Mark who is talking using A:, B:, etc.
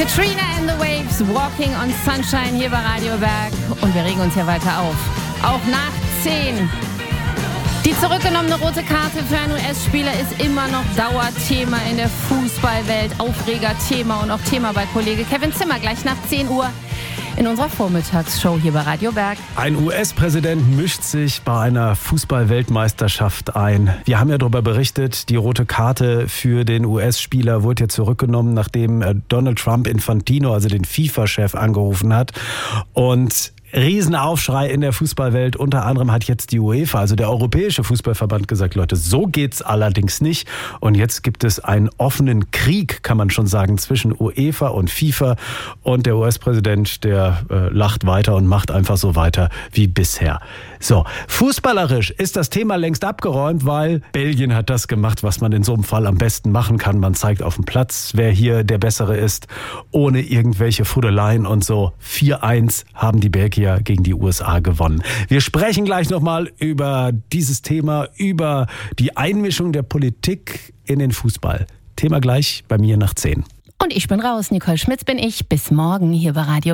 A: Katrina and the Waves, Walking on Sunshine hier bei Radio Berg. Und wir regen uns ja weiter auf. Auch nach 10. Die zurückgenommene rote Karte für einen US-Spieler ist immer noch Dauerthema in der Fußballwelt. Aufregerthema und auch Thema bei Kollege Kevin Zimmer. Gleich nach 10 Uhr in unserer Vormittagsshow hier bei Radio Berg.
B: Ein US-Präsident mischt sich bei einer Fußball-Weltmeisterschaft ein. Wir haben ja darüber berichtet, die rote Karte für den US-Spieler wurde ja zurückgenommen, nachdem Donald Trump Infantino, also den FIFA-Chef, angerufen hat. Und Riesenaufschrei in der Fußballwelt. Unter anderem hat jetzt die UEFA, also der Europäische Fußballverband, gesagt, Leute, so geht's allerdings nicht. Und jetzt gibt es einen offenen Krieg, kann man schon sagen, zwischen UEFA und FIFA. Und der US-Präsident, der lacht weiter und macht einfach so weiter wie bisher. So, fußballerisch ist das Thema längst abgeräumt, weil Belgien hat das gemacht, was man in so einem Fall am besten machen kann. Man zeigt auf dem Platz, wer hier der Bessere ist, ohne irgendwelche Fuddeleien und so. 4-1 haben die Belgier gegen die USA gewonnen. Wir sprechen gleich nochmal über dieses Thema, über die Einmischung der Politik in den Fußball. Thema gleich bei mir nach 10.
A: Und ich bin raus, Nicole Schmitz bin ich. Bis morgen hier bei Radio